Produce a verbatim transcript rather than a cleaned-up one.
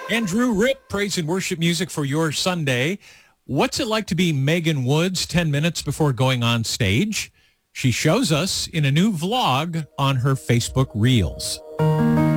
Andrew Rip, praise and worship music for your Sunday. What's it like to be Megan Woods ten minutes before going on stage? She shows us in a new vlog on her Facebook Reels.